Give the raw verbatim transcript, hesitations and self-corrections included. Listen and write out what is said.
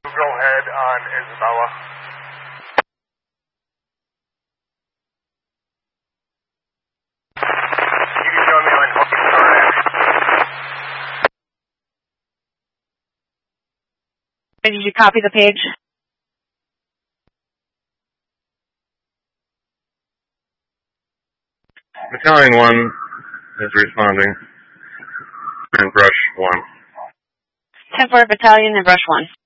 Go ahead on Isabella. You can show me when Hokie started. Did you copy the page? Battalion one is responding. And brush one. ten four Battalion and brush one.